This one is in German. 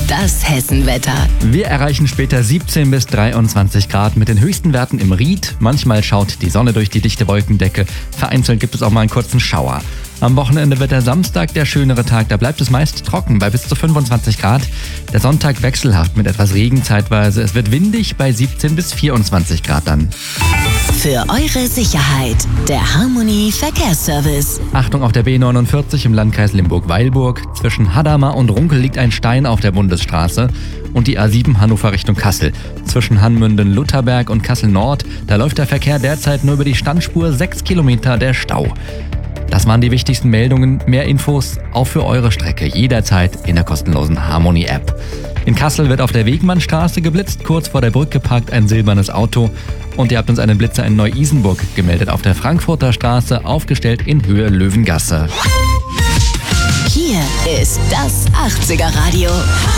Das Hessenwetter. Wir erreichen später 17 bis 23 Grad mit den höchsten Werten im Ried. Manchmal schaut die Sonne durch die dichte Wolkendecke. Vereinzelt gibt es auch mal einen kurzen Schauer. Am Wochenende wird der Samstag der schönere Tag. Da bleibt es meist trocken bei bis zu 25 Grad. Der Sonntag wechselhaft mit etwas Regen zeitweise. Es wird windig bei 17 bis 24 Grad dann. Für eure Sicherheit, der Harmony Verkehrsservice. Achtung auf der B49 im Landkreis Limburg-Weilburg. Zwischen Hadamar und Runkel liegt ein Stein auf der Bundesstraße. Und die A7 Hannover Richtung Kassel. Zwischen Hanmünden-Lutherberg und Kassel-Nord, da läuft der Verkehr derzeit nur über die Standspur, 6 Kilometer der Stau. Das waren die wichtigsten Meldungen. Mehr Infos auch für eure Strecke jederzeit in der kostenlosen Harmony-App. In Kassel wird auf der Wegmannstraße geblitzt. Kurz vor der Brücke parkt ein silbernes Auto. Und ihr habt uns einen Blitzer in Neu-Isenburg gemeldet auf der Frankfurter Straße, aufgestellt in Höhe Löwengasse. Hier ist das 80er Radio.